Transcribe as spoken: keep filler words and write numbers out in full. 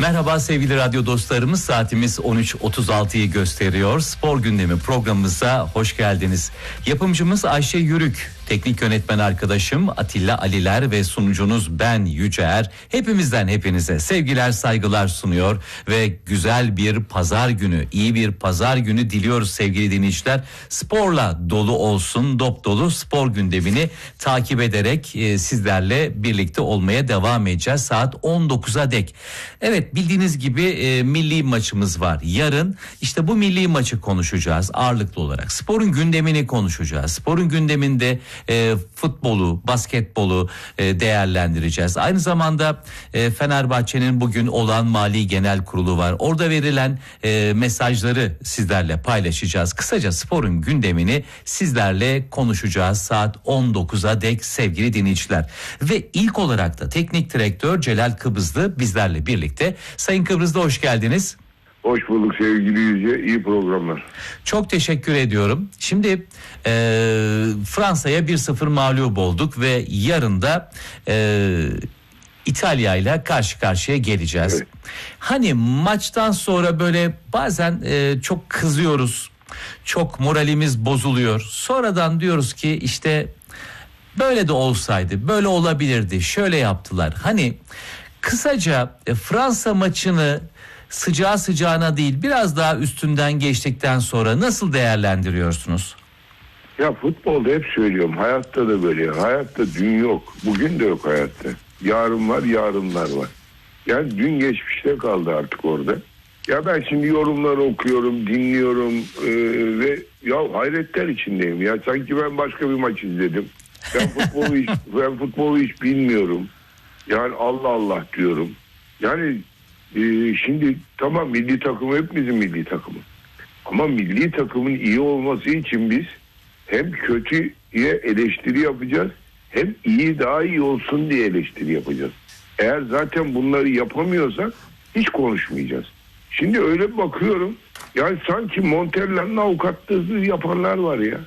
Merhaba sevgili radyo dostlarımız, saatimiz on üç otuz altıyı gösteriyor. Spor gündemi programımıza hoş geldiniz. Yapımcımız Ayşe Yürük, teknik yönetmen arkadaşım Atilla Aliler ve sunucunuz ben Yüceer. Hepimizden hepinize sevgiler, saygılar sunuyor ve güzel bir pazar günü, iyi bir pazar günü diliyoruz sevgili dinleyiciler. Sporla dolu olsun, dop dolu spor gündemini takip ederek e, sizlerle birlikte olmaya devam edeceğiz saat on dokuza dek. Evet, bildiğiniz gibi e, milli maçımız var. Yarın işte bu milli maçı konuşacağız ağırlıklı olarak. Sporun gündemini konuşacağız. Sporun gündeminde e, futbolu, basketbolu e, değerlendireceğiz. Aynı zamanda e, Fenerbahçe'nin bugün olan Mali Genel Kurulu var. Orada verilen e, mesajları sizlerle paylaşacağız. Kısaca sporun gündemini sizlerle konuşacağız saat on dokuza dek sevgili dinleyiciler. Ve ilk olarak da teknik direktör Celal Kıbrıslı bizlerle birlikte. Sayın Kıbrıslı, hoş geldiniz. Hoş bulduk sevgili Yüce, iyi programlar. Çok teşekkür ediyorum. Şimdi e, Fransa'ya bir sıfır mağlup olduk ve yarın da e, İtalya ile karşı karşıya geleceğiz. Evet. Hani maçtan sonra böyle bazen e, çok kızıyoruz, çok moralimiz bozuluyor. Sonradan diyoruz ki işte böyle de olsaydı, böyle olabilirdi, şöyle yaptılar. Hani kısaca e, Fransa maçını sıcağı sıcağına değil, biraz daha üstünden geçtikten sonra nasıl değerlendiriyorsunuz? Ya futbolda hep söylüyorum, hayatta da böyle. Hayatta dün yok, bugün de yok hayatta. Yarın var, yarınlar var. Yani dün geçmişte kaldı artık orada. Ya ben şimdi yorumları okuyorum, dinliyorum e, ve ya hayretler içindeyim. Ya sanki ben başka bir maç izledim. Ben futbolu hiç, ben futbolu hiç bilmiyorum. Yani Allah Allah diyorum. Yani e, şimdi tamam, milli takım hepimizin milli takımı. Ama milli takımın iyi olması için biz hem kötüye eleştiri yapacağız, hem iyi daha iyi olsun diye eleştiri yapacağız. Eğer zaten bunları yapamıyorsak hiç konuşmayacağız. Şimdi öyle bakıyorum, yani sanki Montella'nın avukatlığını yapanlar var ya.